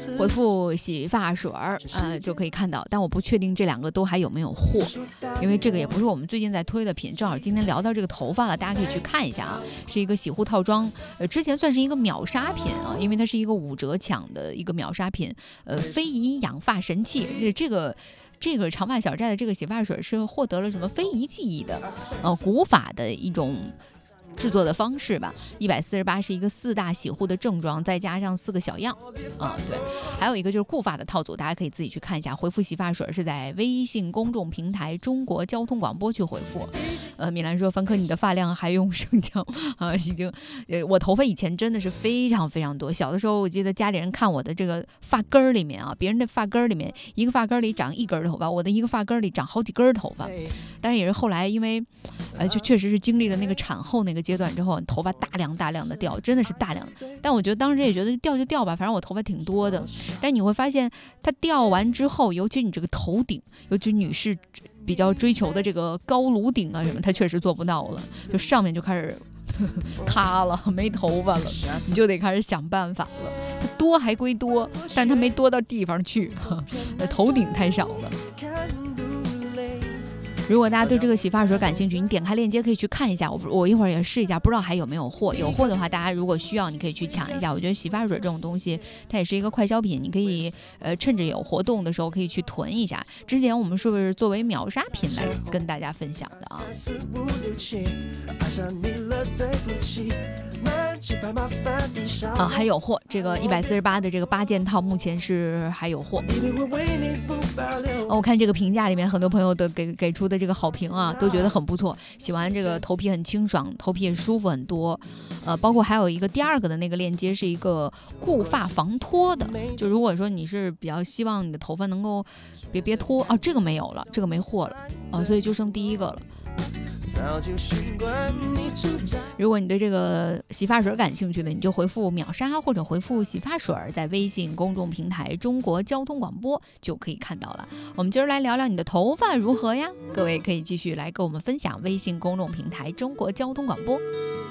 回复洗发水就可以看到，但我不确定这两个都还有没有货，因为这个也不是我们最近在推的品，正好今天聊到这个头发了，大家可以去看一下啊，是一个洗护套装，之前算是一个秒杀品啊，因为它是一个5折抢的一个秒杀品，非遗养发神器，这个长发小寨的这个洗发水是获得了什么非遗技艺的古法的一种制作的方式吧，148是一个4大洗护的正装，再加上4个小样对，还有一个就是固发的套组，大家可以自己去看一下。回复洗发水是在微信公众平台中国交通广播去回复。米兰说，凡客你的发量还用生姜已经我头发以前真的是非常非常多，小的时候我记得家里人看我的这个发根里面别人的发根里面一个发根里长1根头发，我的一个发根里长好几根头发，但是也是后来因为就确实是经历了那个产后那个阶段之后，头发大量的掉，真的是大量。但我觉得当时也觉得掉就掉吧，反正我头发挺多的。但你会发现，它掉完之后，尤其你这个头顶，尤其女士比较追求的这个高颅顶什么，它确实做不到了，就上面就开始塌了，没头发了，你就得开始想办法了。它多还归多，但它没多到地方去，头顶太少了。如果大家对这个洗发水感兴趣，你点开链接可以去看一下，我一会儿也试一下，不知道还有没有货。有货的话，大家如果需要，你可以去抢一下。我觉得洗发水这种东西，它也是一个快消品，你可以趁着有活动的时候可以去囤一下。之前我们是不是作为秒杀品来跟大家分享的还有货，这个148的这个8件套目前是还有货。我看这个评价里面很多朋友都给出的这个好评都觉得很不错，喜欢这个头皮很清爽，头皮也舒服很多。包括还有一个第2个的那个链接是一个固发防脱的，就如果说你是比较希望你的头发能够别脱这个没有了，这个没货了所以就剩第1个了。如果你对这个洗发水感兴趣的，你就回复秒杀或者回复洗发水，在微信公众平台中国交通广播就可以看到了。我们今儿来聊聊你的头发如何呀？各位可以继续来跟我们分享微信公众平台中国交通广播。